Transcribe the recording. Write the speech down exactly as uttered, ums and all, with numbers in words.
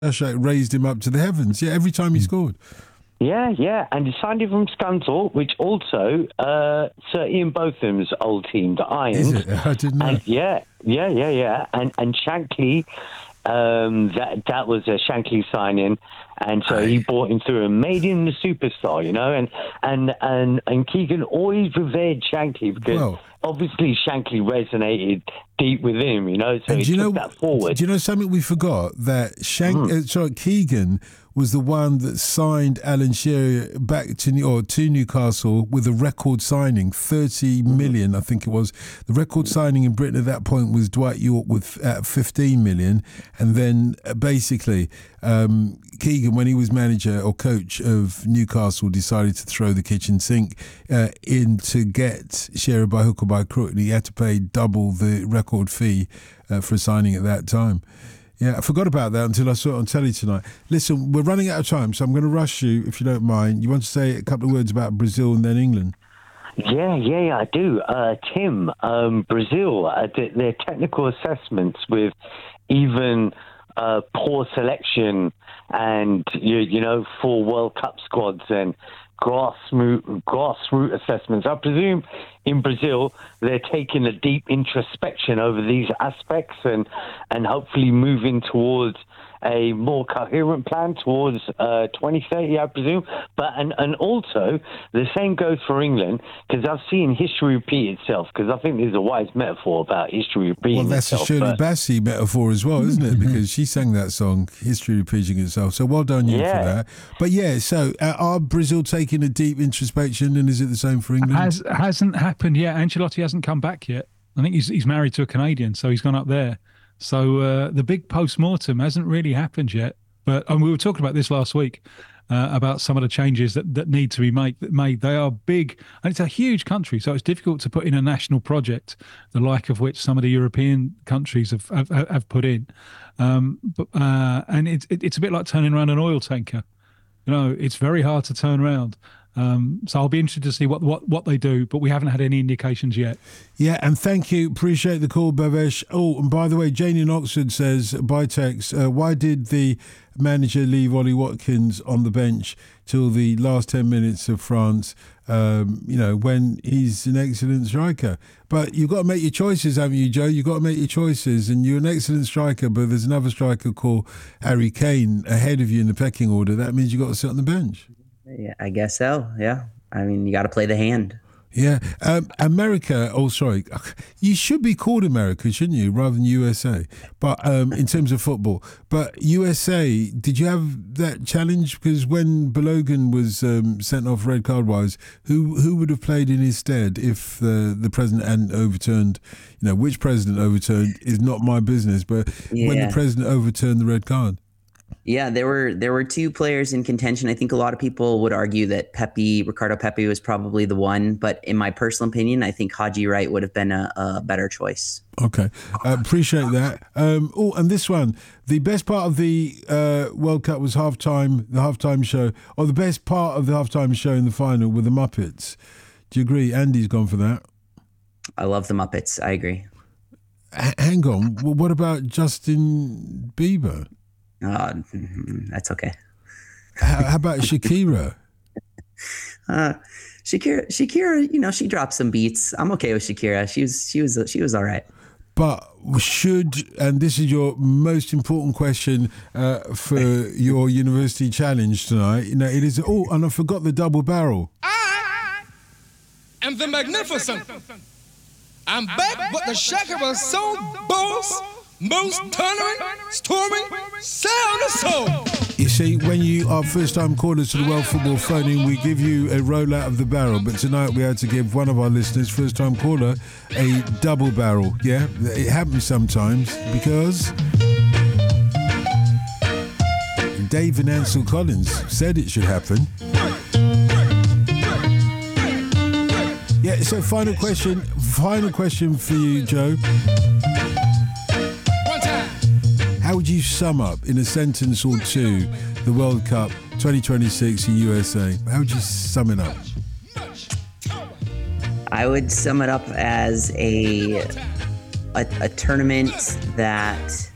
Ashak raised him up to the heavens. Yeah, every time he scored. Yeah, yeah, and he signed him from Scunthorpe, which also uh, Sir Ian Botham's old team, the Irons. Is it? I didn't know. And yeah, yeah, yeah, yeah, and and Shankly, um, that that was a Shankly signing, and so he brought him through and made him the superstar, you know, and and and and Keegan always revered Shankly because. Well, obviously, Shankly resonated deep with him, you know, so he took know, that forward. Do you know something we forgot? That Shank, mm. uh, sorry, Keegan was the one that signed Alan Shearer back to New, or to Newcastle with a record signing, thirty million, I think it was. The record signing in Britain at that point was Dwight York with uh, fifteen million, and then uh, basically um, Keegan, when he was manager or coach of Newcastle, decided to throw the kitchen sink uh, in to get Shearer by hook or by crook, and he had to pay double the record fee uh, for signing at that time. Yeah, I forgot about that until I saw it on telly tonight. Listen, we're running out of time, so I'm going to rush you, if you don't mind. You want to say a couple of words about Brazil and then England? Yeah, yeah, yeah, I do. Uh, Tim, um, Brazil, uh, th- their technical assessments with even uh, poor selection and, you, you know, full World Cup squads and grassroots grassroots assessments. I presume in Brazil they're taking a deep introspection over these aspects and and hopefully moving towards a more coherent plan towards uh, twenty thirty, I presume. But and, and also the same goes for England, because I've seen history repeat itself, because I think there's a wise metaphor about history repeating itself. Well, that's itself, a Shirley Bassey metaphor as well, isn't it? Because she sang that song, History Repeating Itself. So well done you yeah. for that. But yeah, so uh, are Brazil taking a deep introspection, and is it the same for England? Has, hasn't happened yet. Ancelotti hasn't come back yet. I think he's he's married to a Canadian, so he's gone up there. So uh, the big post-mortem hasn't really happened yet. But and we were talking about this last week, uh, about some of the changes that, that need to be made, that made. They are big, and it's a huge country, so it's difficult to put in a national project, the like of which some of the European countries have have, have put in. Um, but, uh, and it's it, it's a bit like turning around an oil tanker. You know, it's very hard to turn around. Um, so I'll be interested to see what, what, what they do, but we haven't had any indications yet. Yeah, and thank you. Appreciate the call, Bhavesh. Oh, and by the way, Janie in Oxford says, by text, uh, why did the manager leave Ollie Watkins on the bench till the last ten minutes of France, um, you know, when he's an excellent striker? But you've got to make your choices, haven't you, Joe? You've got to make your choices, and you're an excellent striker, but there's another striker called Harry Kane ahead of you in the pecking order. That means you've got to sit on the bench. Yeah, I guess so. Yeah. I mean, you got to play the hand. Yeah. Um, America, oh, sorry. You should be called America, shouldn't you, rather than U S A? But um, in terms of football. But U S A, did you have that challenge? Because when Balogun was um, sent off red card-wise, who who would have played in his stead if the, the president hadn't overturned, you know, which president overturned is not my business, but yeah. when the president overturned the red card? Yeah, there were there were two players in contention. I think a lot of people would argue that Pepe, Ricardo Pepe was probably the one. But in my personal opinion, I think Haji Wright would have been a, a better choice. Okay, uh, appreciate that. Um, oh, and this one, the best part of the uh, World Cup was halftime, the halftime show, or the best part of the halftime show in the final were the Muppets. Do you agree? Andy's gone for that. I love the Muppets. I agree. H- hang on. Well, what about Justin Bieber? Uh, that's okay. how, how about Shakira? uh, Shakira, Shakira, you know, she dropped some beats. I'm okay with Shakira. She was, she was, she was all right. But should, and this is your most important question uh, for your university challenge tonight. You know, it is. Oh, and I forgot the double barrel. I am the magnificent. I'm back, but the Shakira soul boss. Most thundering, storming, sound of soul. You see, when you are first-time callers to the World Football Phone-In, we give you a roll out of the barrel. But tonight we had to give one of our listeners, first-time caller, a double barrel. Yeah, it happens sometimes because Dave and Ansel Collins said it should happen. Yeah, so final question, final question for you, Joe. How would you sum up, in a sentence or two, the World Cup twenty twenty-six in U S A? How would you sum it up? I would sum it up as a a, a tournament that